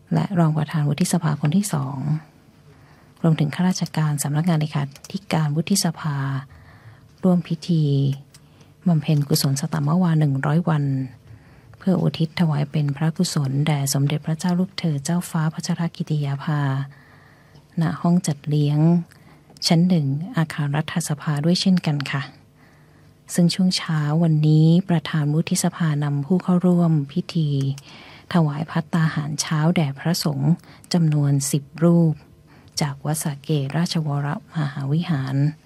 และรองประธานวุฒิสภาคนที่2รวมถึงข้าราชการสำนักงานเลขาธิการวุฒิสภาร่วมพิธีบำเพ็ญกุศลสตมวา100 วันเพื่ออุทิศถวายเป็นพระกุศลแด่สมเด็จพระเจ้าลูกเธอเจ้าฟ้าพัชรกิติยาภาณห้องจัดเลี้ยงชั้น1อาคารรัฐสภาด้วยเช่นกันค่ะซึ่งช่วงเช้าวันนี้ประธานวุฒิสภานำผู้เข้าร่วมพิธีถวายภัตตาหารเช้าแด่พระสงฆ์จำนวน10 รูปจากวัดสระเกษราชวรมหาวิหาร